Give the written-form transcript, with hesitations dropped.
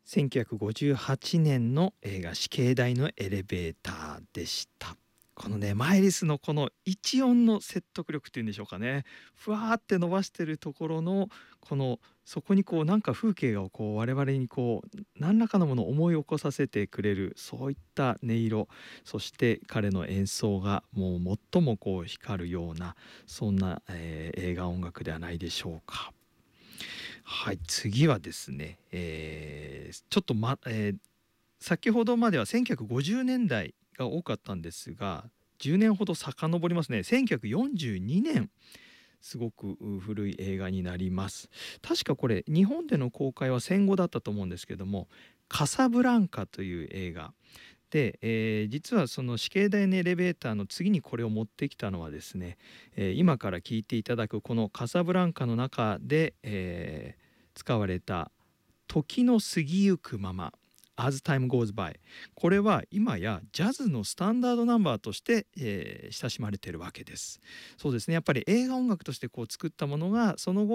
1958年の映画「死刑台のエレベーター」でした。このねマイリスのこの一音の説得力っていうんでしょうかね、ふわーって伸ばしてるところのこのそこにこうなんか風景をこう我々にこう何らかのものを思い起こさせてくれる、そういった音色、そして彼の演奏がもう最もこう光るようなそんな、映画音楽ではないでしょうか。はい、次はですね、ちょっと先ほどまでは1950年代が多かったんですが、10年ほど遡りますね。1942年、すごく古い映画になります。確かこれ日本での公開は戦後だったと思うんですけども、カサブランカという映画で、実はその死刑台のエレベーターの次にこれを持ってきたのはですね、今から聞いていただくこのカサブランカの中で、使われた時の過ぎゆくまま As Time Goes By、 これは今やジャズのスタンダードナンバーとして、親しまれているわけです。そうですね、やっぱり映画音楽としてこう作ったものがその後